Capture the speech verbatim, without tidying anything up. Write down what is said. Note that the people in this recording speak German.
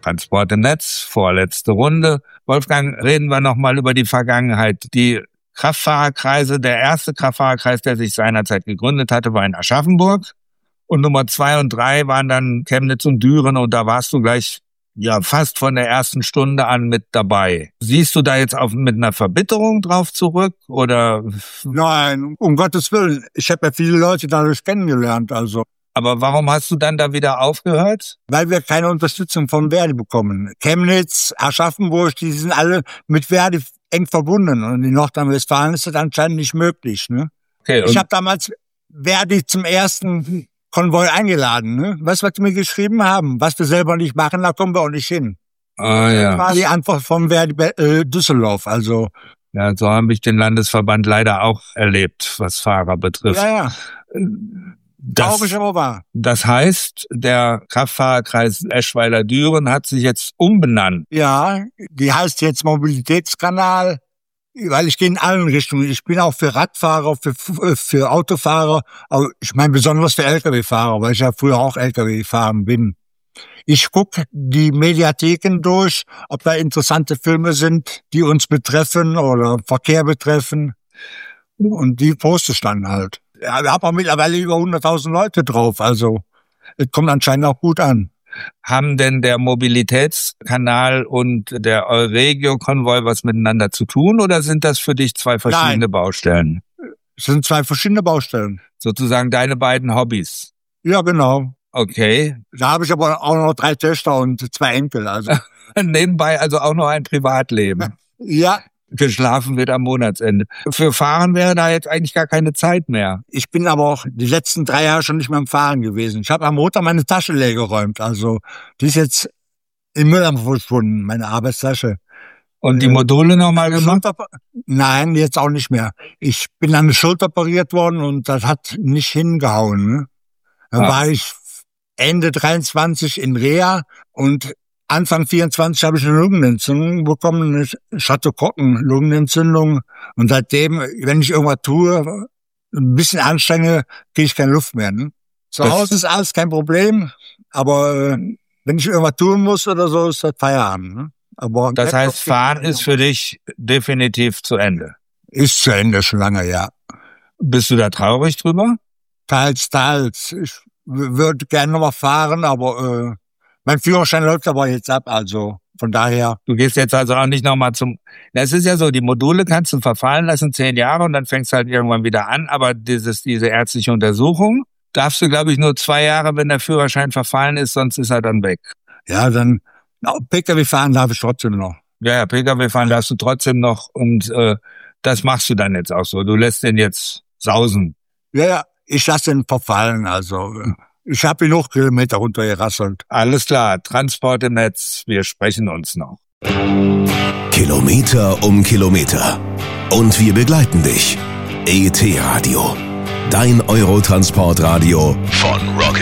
Transport im Netz, vorletzte Runde. Wolfgang, reden wir nochmal über die Vergangenheit. Die Kraftfahrerkreise, der erste Kraftfahrerkreis, der sich seinerzeit gegründet hatte, war in Aschaffenburg. Und Nummer zwei und drei waren dann Chemnitz und Düren. Und da warst du gleich ja fast von der ersten Stunde an mit dabei. Siehst du da jetzt auf, mit einer Verbitterung drauf zurück? Oder? Nein, um Gottes Willen. Ich habe ja viele Leute dadurch kennengelernt. Also. Aber warum hast du dann da wieder aufgehört? Weil wir keine Unterstützung von Verdi bekommen. Chemnitz, Aschaffenburg, die sind alle mit Verdi eng verbunden. Und in Nordrhein-Westfalen ist das anscheinend nicht möglich. Ne? Okay, ich habe damals Verdi zum ersten Konvoi eingeladen. Ne? Weißt du, was die mir geschrieben haben? Was wir selber nicht machen, da kommen wir auch nicht hin. Ah, ja. Das war die Antwort vom Verdi äh, Düsseldorf. Also ja, so habe ich den Landesverband leider auch erlebt, was Fahrer betrifft. Ja, ja. Das, Traurig, aber wahr. Das heißt, der Kraftfahrerkreis Eschweiler-Düren hat sich jetzt umbenannt. Ja, die heißt jetzt Mobilitätskanal, weil ich gehe in allen Richtungen. Ich bin auch für Radfahrer, für, für Autofahrer, aber ich meine besonders für L K W-Fahrer, weil ich ja früher auch L K W gefahren bin. Ich gucke die Mediatheken durch, ob da interessante Filme sind, die uns betreffen oder Verkehr betreffen. Und die poste ich dann halt. Ja, wir haben auch mittlerweile über hunderttausend Leute drauf, also es kommt anscheinend auch gut an. Haben denn der Mobilitätskanal und der Euregio-Konvoi was miteinander zu tun oder sind das für dich zwei verschiedene Nein. Baustellen? Es sind zwei verschiedene Baustellen. Sozusagen deine beiden Hobbys? Ja, genau. Okay. Da habe ich aber auch noch drei Töchter und zwei Enkel. Also nebenbei also auch noch ein Privatleben. Ja. Geschlafen wird am Monatsende. Für Fahren wäre da jetzt eigentlich gar keine Zeit mehr. Ich bin aber auch die letzten drei Jahre schon nicht mehr am Fahren gewesen. Ich habe am Montag meine Tasche leer geräumt. Also die ist jetzt im Mülleimer verschwunden, meine Arbeitstasche. Und die Module nochmal gemacht? Nein, jetzt auch nicht mehr. Ich bin an der Schulter operiert worden und das hat nicht hingehauen. Ne? Dann ah. war ich Ende dreiundzwanzig in Reha und Anfang vierundzwanzig habe ich eine Lungenentzündung bekommen, eine Streptokokken-Lungenentzündung. Und seitdem, wenn ich irgendwas tue, ein bisschen anstrenge, kriege ich keine Luft mehr. Ne? Zu Hause ist alles kein Problem, aber wenn ich irgendwas tun muss oder so, ist das Feierabend. Ne? Aber das heißt, Fahren ist für dich definitiv zu Ende? Ist zu Ende, schon lange, ja. Bist du da traurig drüber? Teils, teils. Ich würde gerne noch mal fahren, aber... Äh, Mein Führerschein läuft aber jetzt ab, also von daher. Du gehst jetzt also auch nicht nochmal zum... Das ist ja so, die Module kannst du verfallen lassen, zehn Jahre und dann fängst du halt irgendwann wieder an, aber dieses diese ärztliche Untersuchung darfst du, glaube ich, nur zwei Jahre, wenn der Führerschein verfallen ist, sonst ist er dann weg. Ja, dann no, P K W fahren darf ich trotzdem noch. Ja, ja, P K W fahren darfst du trotzdem noch und äh, das machst du dann jetzt auch so. Du lässt den jetzt sausen. Ja, ja, ich lasse den verfallen, also... Ich habe genug Kilometer runtergerasselt. Alles klar, Transport im Netz, wir sprechen uns noch. Kilometer um Kilometer. Und wir begleiten dich. E T Radio. Dein Eurotransportradio von Rock